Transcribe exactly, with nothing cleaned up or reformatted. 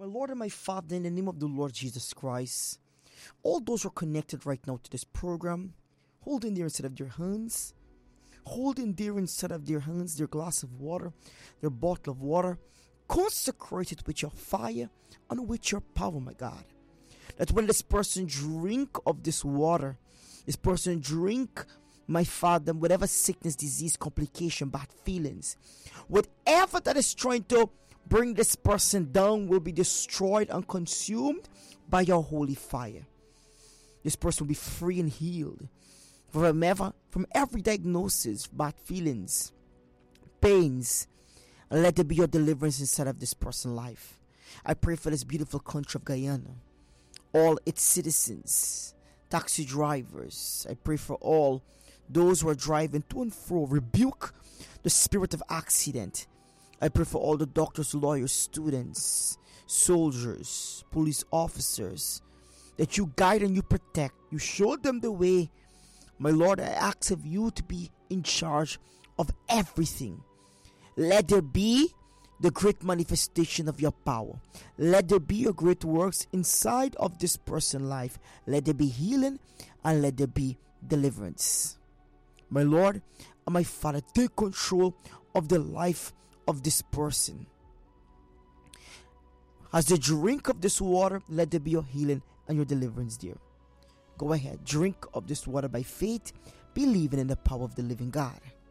My Lord and my Father, in the name of the Lord Jesus Christ, all those who are connected right now to this program, hold in there instead of their hands, hold in there instead of their hands their glass of water, their bottle of water, consecrate it with your fire and with your power, my God. That when this person drink of this water, this person drink, my Father, whatever sickness, disease, complication, bad feelings, whatever that is trying to bring this person down will be destroyed and consumed by your holy fire. This person will be free and healed from ever, from every diagnosis, bad feelings, pains, and let there be your deliverance inside of this person's life. I pray for this beautiful country of Guyana, all its citizens, taxi drivers. I pray for all those who are driving to and fro. Rebuke the spirit of accident. I pray for all the doctors, lawyers, students, soldiers, police officers, that you guide and you protect. You show them the way. My Lord, I ask of you to be in charge of everything. Let there be the great manifestation of your power. Let there be your great works inside of this person's life. Let there be healing and let there be deliverance. My Lord and my Father, take control of the life of this person. As they drink of this water, let there be your healing and your deliverance, dear. Go ahead, drink of this water by faith, believing in the power of the living God.